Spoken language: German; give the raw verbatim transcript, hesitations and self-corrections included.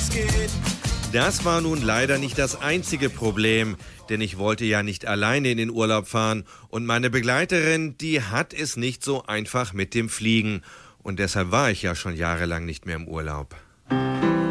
was geht. Das war nun leider nicht das einzige Problem, denn ich wollte ja nicht alleine in den Urlaub fahren und meine Begleiterin, die hat es nicht so einfach mit dem Fliegen und deshalb war ich ja schon jahrelang nicht mehr im Urlaub.